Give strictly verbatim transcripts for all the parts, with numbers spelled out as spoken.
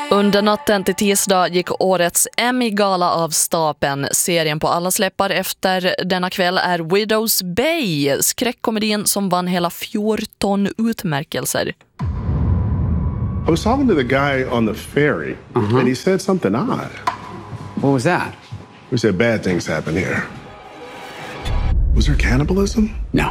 Under natten till tisdag gick årets Emmy-gala av stapeln. Serien på alla släppar efter denna kväll är Widow's Bay, skräckkomedin som vann hela fjorton utmärkelser. I was talking to the guy on the ferry, uh-huh. and he said something odd. What was that? We said bad things happen here. Was there cannibalism? No.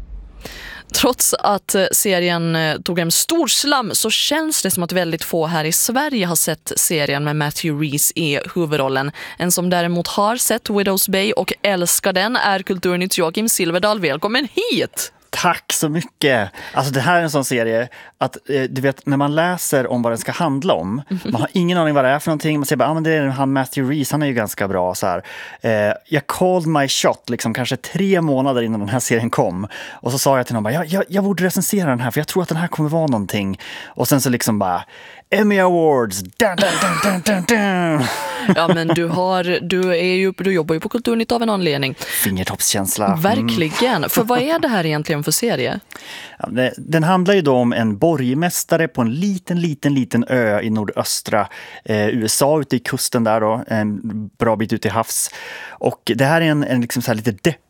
Trots att serien tog en stor slam så känns det som att väldigt få här i Sverige har sett serien med Matthew Rhys i huvudrollen. En som däremot har sett Widow's Bay och älskar den är Kulturnytts Joakim Silverdal. Välkommen hit! Tack så mycket. Alltså det här är en sån serie att eh, du vet när man läser om vad den ska handla om, man har ingen aning vad det är för någonting. Man säger bara, ah, men det är han Matthew Rhys, han är ju ganska bra så här. Eh, jag called my shot liksom kanske tre månader innan den här serien kom. Och så sa jag till någon bara, jag, jag, jag borde recensera den här för jag tror att den här kommer vara någonting. Och sen så liksom bara Emmy Awards. Dun, dun, dun, dun, dun, dun. Ja, men du har du är ju du jobbar ju på Kulturnytt av en anledning. Fingertoppskänsla. Mm. Verkligen. För vad är det här egentligen för serie? Ja, det, den handlar ju då om en borgmästare på en liten, liten, liten ö i nordöstra eh, U S A, ute i kusten där då, en bra bit ut i havs. Och det här är en, en liksom så här lite depp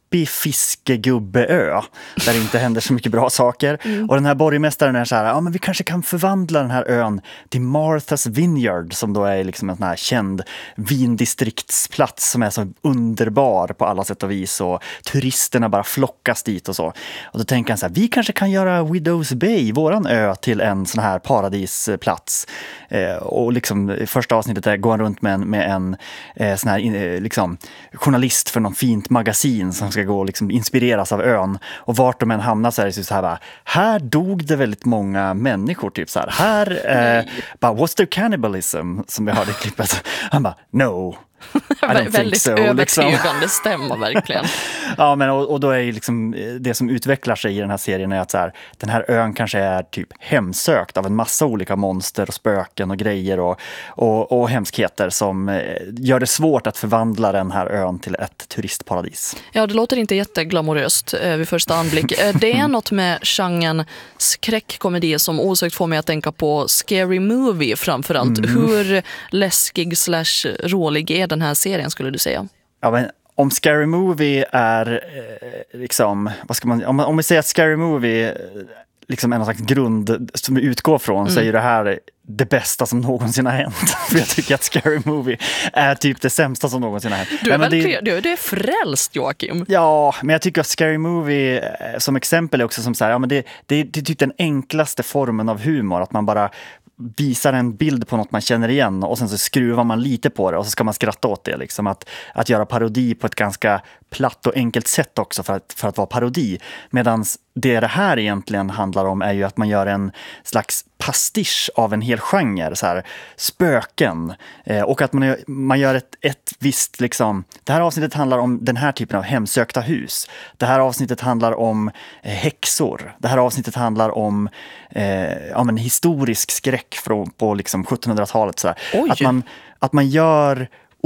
fiskegubbeö där det inte händer så mycket bra saker. Mm. Och den här borgmästaren är så här, ja men vi kanske kan förvandla den här ön till Martha's Vineyard som då är liksom en sån här känd vindistriktsplats som är så underbar på alla sätt och vis och turisterna bara flockas dit och så. Och då tänker han så här, vi kanske kan göra Widow's Bay, våran ö, till en sån här paradisplats. Eh, och liksom första avsnittet där går han runt med en, med en eh, sån här eh, liksom journalist för någon fint magasin som ska gå och liksom inspireras av ön. Och vart de än hamnar så är det så här bara, här dog det väldigt många människor typ så här. Här, eh, bara, what's the cannibalism? Som vi hörde i klippet. Han bara, no. Väldigt so, övertygande liksom. Stämma verkligen. Ja, men och, och då är ju liksom det som utvecklar sig i den här serien är att så här, den här ön kanske är typ hemsökt av en massa olika monster och spöken och grejer och, och, och hemskheter som gör det svårt att förvandla den här ön till ett turistparadis. Ja, det låter inte jätteglamoröst eh, vid första anblick. Eh, det är något med genren skräckkomedi som osökt får mig att tänka på Scary Movie framförallt. Mm. Hur läskig slash rolig är den här serien skulle du säga? Ja, men om Scary Movie är eh, liksom, vad ska man, om, om vi säger att Scary Movie liksom är någon slags grund som vi utgår från, mm. så är ju det här det bästa som någonsin har hänt. För jag tycker att Scary Movie är typ det sämsta som någonsin har hänt. Du är, men väl, det, du, du är frälst, Joakim. Ja, men jag tycker att Scary Movie som exempel är också som så här, ja, men det, det, det är typ den enklaste formen av humor. Att man bara visar en bild på något man känner igen och sen så skruvar man lite på det och så ska man skratta åt det. Liksom. Att, att göra parodi på ett ganska platt och enkelt sätt också för att, för att vara parodi. Medan det det här egentligen handlar om är ju att man gör en slags pastisch av en hel genre, så här, spöken. Eh, och att man, man gör ett, ett visst, liksom, det här avsnittet handlar om den här typen av hemsökta hus. Det här avsnittet handlar om eh, häxor. Det här avsnittet handlar om eh, ja, men historisk skräck från, på liksom sjuttonhundratalet. Så här. Att, man, att man gör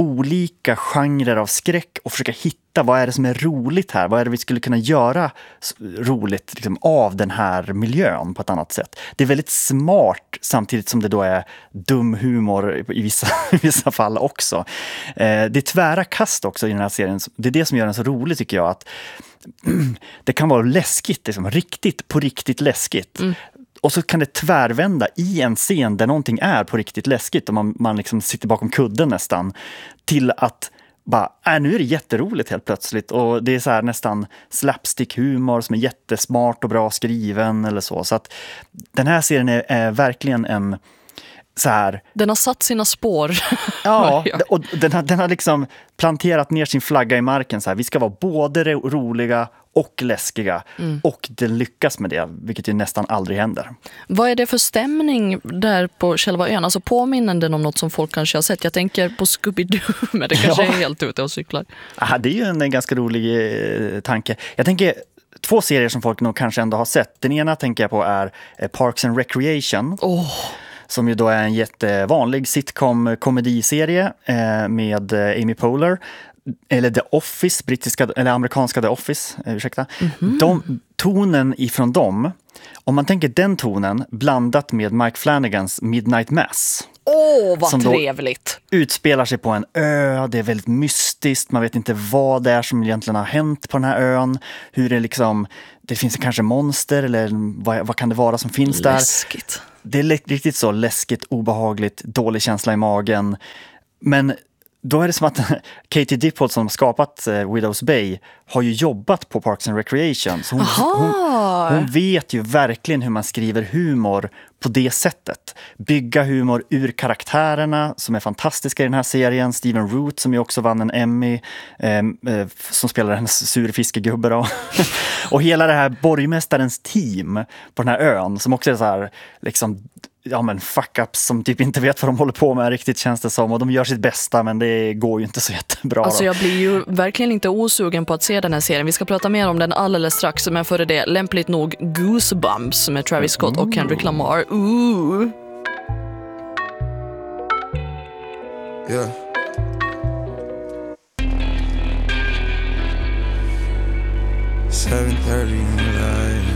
olika genrer av skräck och försöka hitta vad är det som är roligt här. Vad är det vi skulle kunna göra roligt liksom, av den här miljön på ett annat sätt. Det är väldigt smart samtidigt som det då är dum humor i vissa, i vissa fall också. Eh, det är tvära kast också i den här serien. Det är det som gör den så rolig tycker jag. Att det kan vara läskigt, liksom, riktigt på riktigt läskigt. Mm. Och så kan det tvärvända i en scen där någonting är på riktigt läskigt och man, man liksom sitter bakom kudden nästan till att bara, äh, nu är det jätteroligt helt plötsligt och det är så här nästan slapstick-humor som är jättesmart och bra skriven eller så. Så att den här serien är, är verkligen en så här... Den har satt sina spår. Ja, och den har, den har liksom planterat ner sin flagga i marken så här. Vi ska vara både ro- roliga och läskiga. Mm. Och det lyckas med det, vilket ju nästan aldrig händer. Vad är det för stämning där på själva ön? Alltså påminnande om något som folk kanske har sett. Jag tänker på Scooby-Doo, men det kanske ja. är helt ute och cyklar. Aha, det är ju en, en ganska rolig eh, tanke. Jag tänker... Två serier som folk nog kanske ändå har sett. Den ena tänker jag på är eh, Parks and Recreation. Åh! Oh. Som ju då är en jättevanlig sitcom-komediserie eh, med eh, Amy Poehler. Eller The Office, brittiska, eller amerikanska The Office, eh, ursäkta. Mm-hmm. De tonen ifrån dem, om man tänker den tonen blandat med Mike Flanagans Midnight Mass. Åh, vad som trevligt! Utspelar sig på en ö, det är väldigt mystiskt, man vet inte vad det är som egentligen har hänt på den här ön. Hur det liksom, det finns kanske monster eller vad, vad kan det vara som finns där? Läskigt. Det är riktigt så läskigt, obehagligt, dålig känsla i magen. Men då är det som att Katie Dippold som skapat uh, Widows Bay har ju jobbat på Parks and Recreation. Så hon, hon, hon vet ju verkligen hur man skriver humor på det sättet. Bygga humor ur karaktärerna som är fantastiska i den här serien. Steven Root som ju också vann en Emmy eh, eh, som spelar en surfiskegubbe då. Och hela det här borgmästarens team på den här ön som också är så här liksom ja men fuck-ups som typ inte vet vad de håller på med riktigt, känns det som. Och de gör sitt bästa, men det går ju inte så jättebra. Alltså då. jag blir ju verkligen inte osugen på att se den här serien. Vi ska prata mer om den alldeles strax, men före det, lämpligt nog, Goosebumps med Travis Scott och Kendrick Lamar. Ooh. Yeah. seven thirty in the night.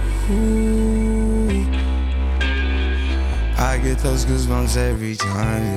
I get those goosebumps every time.